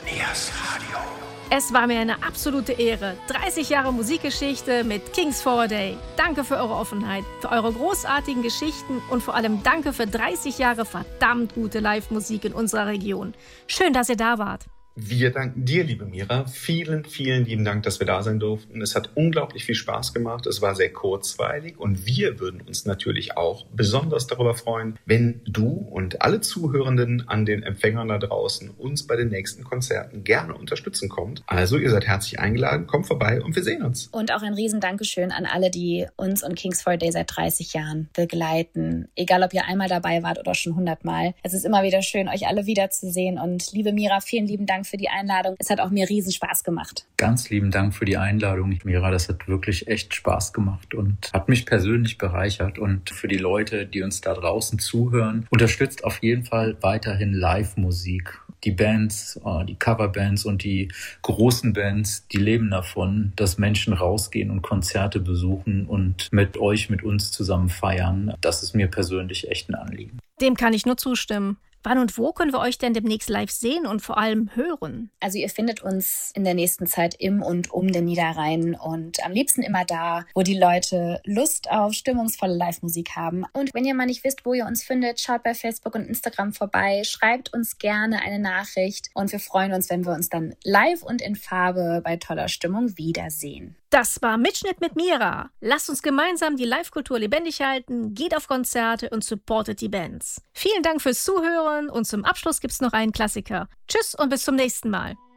NEAS Radio. Es war mir eine absolute Ehre. 30 Jahre Musikgeschichte mit Kings for a Day. Danke für eure Offenheit, für eure großartigen Geschichten und vor allem danke für 30 Jahre verdammt gute Live-Musik in unserer Region. Schön, dass ihr da wart. Wir danken dir, liebe Mira. Vielen, vielen lieben Dank, dass wir da sein durften. Es hat unglaublich viel Spaß gemacht. Es war sehr kurzweilig und wir würden uns natürlich auch besonders darüber freuen, wenn du und alle Zuhörenden an den Empfängern da draußen uns bei den nächsten Konzerten gerne unterstützen kommt. Also ihr seid herzlich eingeladen, kommt vorbei und wir sehen uns. Und auch ein riesen Dankeschön an alle, die uns und Kings for a Day seit 30 Jahren begleiten. Egal, ob ihr einmal dabei wart oder schon 100 Mal. Es ist immer wieder schön, euch alle wiederzusehen. Und liebe Mira, vielen lieben Dank für die Einladung. Es hat auch mir riesen Spaß gemacht. Ganz lieben Dank für die Einladung, Mira. Das hat wirklich echt Spaß gemacht und hat mich persönlich bereichert. Und für die Leute, die uns da draußen zuhören, unterstützt auf jeden Fall weiterhin Live-Musik. Die Bands, die Coverbands und die großen Bands, die leben davon, dass Menschen rausgehen und Konzerte besuchen und mit uns zusammen feiern. Das ist mir persönlich echt ein Anliegen. Dem kann ich nur zustimmen. Wann und wo können wir euch denn demnächst live sehen und vor allem hören? Also ihr findet uns in der nächsten Zeit im und um den Niederrhein und am liebsten immer da, wo die Leute Lust auf stimmungsvolle Live-Musik haben. Und wenn ihr mal nicht wisst, wo ihr uns findet, schaut bei Facebook und Instagram vorbei, schreibt uns gerne eine Nachricht und wir freuen uns, wenn wir uns dann live und in Farbe bei toller Stimmung wiedersehen. Das war Mitschnitt mit Mira. Lasst uns gemeinsam die Live-Kultur lebendig halten, geht auf Konzerte und supportet die Bands. Vielen Dank fürs Zuhören und zum Abschluss gibt's noch einen Klassiker. Tschüss und bis zum nächsten Mal.